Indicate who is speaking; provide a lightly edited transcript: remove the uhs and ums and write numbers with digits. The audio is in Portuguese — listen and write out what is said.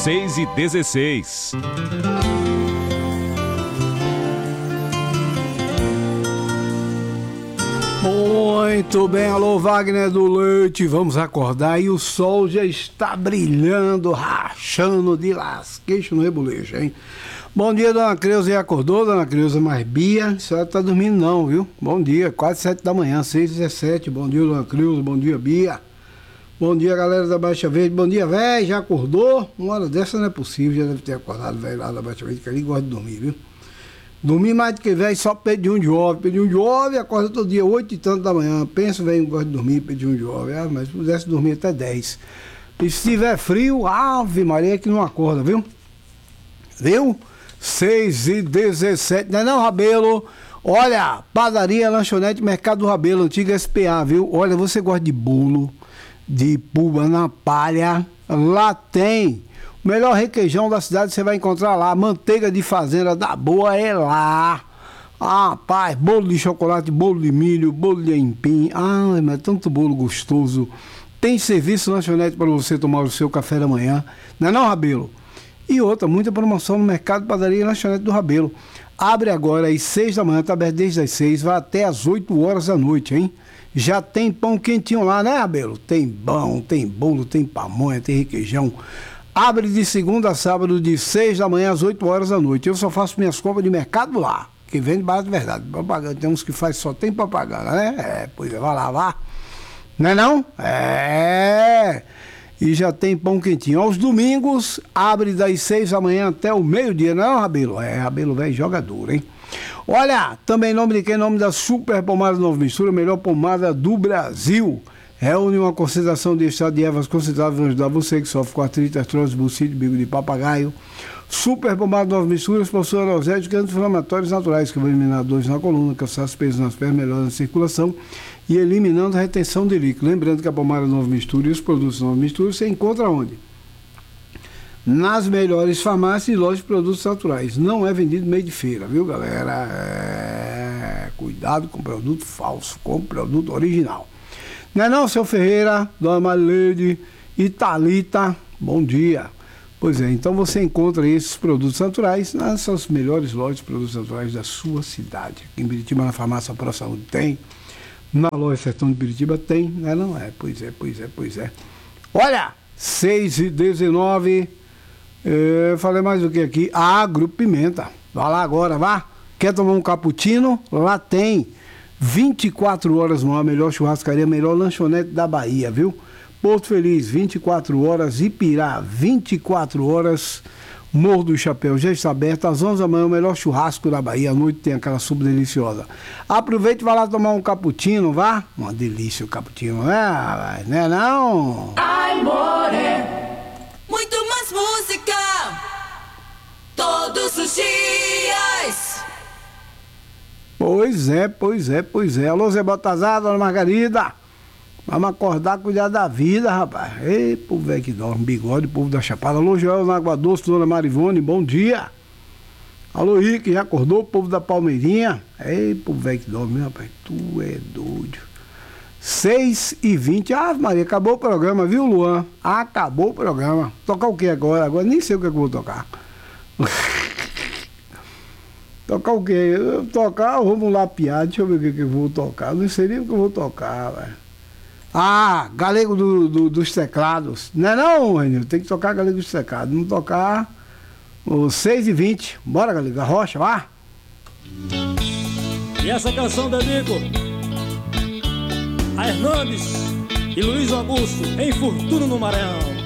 Speaker 1: 6h16.
Speaker 2: Muito bem, alô Wagner do Leite, vamos acordar e o sol já está brilhando, rachando de lasqueixo no rebolejo, hein? Bom dia, dona Creuza, e acordou, dona Creuza, mas Bia, a senhora tá dormindo não, viu? Bom dia, quase 7 da manhã, 6h17, bom dia, dona Creuza, bom dia, Bia. Bom dia, galera da Baixa Verde, bom dia, velho, já acordou? Uma hora dessa não é possível, já deve ter acordado, velho, lá da Baixa Verde, que ali gosta de dormir, viu? Dormir mais do que velho, só pedinho de ovo, acorda todo dia, 8 e tanto da manhã. Pensa, velho, gosta de dormir, pedinho de ovo. Mas se pudesse dormir até 10. E se tiver frio, ave Maria, que não acorda, viu? Viu? 6h17, não é não, Rabelo? Olha, padaria, lanchonete, Mercado do Rabelo, antiga SPA, viu? Olha, você gosta de bolo, de puba na palha, lá tem. O melhor requeijão da cidade você vai encontrar lá. Manteiga de fazenda da boa é lá. Ah, rapaz, bolo de chocolate, bolo de milho, bolo de aipim. Ah, mas tanto bolo gostoso. Tem serviço lanchonete para você tomar o seu café da manhã. Não é não, Rabelo? E outra, muita promoção no Mercado, Padaria e Lanchonete do Rabelo. Abre agora às 6 da manhã, tá aberto desde as 6, vai até às 8 horas da noite, hein? Já tem pão quentinho lá, né, Rabelo? Tem pão, tem bolo, tem pamonha, tem requeijão. Abre de segunda a sábado, de 6 da manhã às 8 horas da noite. Eu só faço minhas compras de mercado lá, que vende barato de verdade. Propaganda, tem uns que faz só tem propaganda, né? Pois é, vai lá, vá. Não é não? E já tem pão quentinho. Aos domingos, abre das 6 da manhã até o meio-dia, não é, Rabelo? Rabelo velho jogador, hein? Olha, também em nome de quem? Em nome da Super Pomada Nova Mistura, a melhor pomada do Brasil. Reúne uma concentração de extrato de ervas concentradas para ajudar você que sofre com artrite, artrose, bursite, bico de papagaio. Super Pomada Nova Misturas possui analgésicos anti-inflamatórios naturais que vão eliminar dores na coluna, cansar os pesos nas pernas, melhorando a circulação e eliminando a retenção de líquido. Lembrando que a pomada Nova Mistura e os produtos Nova Mistura você encontra onde? Nas melhores farmácias e lojas de produtos naturais. Não é vendido meio de feira, viu, galera? Cuidado com produto falso, com produto original. Não é não, seu Ferreira, Dona Marileide e Thalita, bom dia. Pois é, então você encontra esses produtos naturais nas melhores lojas de produtos naturais da sua cidade. Aqui em Biritiba, na farmácia Pro Saúde tem, na loja Sertão de Biritiba tem, não é não? Pois é. Olha, 6h19, falei mais do que aqui, Agropimenta, vai lá agora, vá. Quer tomar um cappuccino? Lá tem. 24 horas no ar, melhor churrascaria, melhor lanchonete da Bahia, viu? Porto Feliz, 24 horas, Ipirá, 24 horas, Morro do Chapéu já está aberto, às 11 da manhã, o melhor churrasco da Bahia, à noite tem aquela sopa deliciosa. Aproveite e vai lá tomar um cappuccino, vá? Uma delícia o cappuccino, né? Né não?
Speaker 3: Ai, more, muito mais música, todos os dias.
Speaker 2: Pois é. Alô, Zé Baltazar, Dona Margarida. Vamos acordar, cuidar da vida, rapaz. Ei, povo velho que dorme, bigode, povo da Chapada. Alô, Joel, na Água Doce, Dona Marivone, bom dia. Alô, Rick, já acordou, povo da Palmeirinha? Ei, povo velho que dorme, rapaz. Tu é doido. 6h20. Ah, Maria, acabou o programa, viu, Luan? Acabou o programa. Tocar o que agora? Agora nem sei o que eu vou tocar. Tocar o quê? Vamos lapiar, deixa eu ver o que eu vou tocar. Não sei nem o que eu vou tocar, velho. Ah, Galego dos Teclados. Não é não, Renil? Tem que tocar Galego dos Teclados. Não tocar o 6h20. Bora, Galego, a rocha, vá.
Speaker 4: E essa canção dedico a Hernandes e Luiz Augusto, em Fortuna no Maranhão.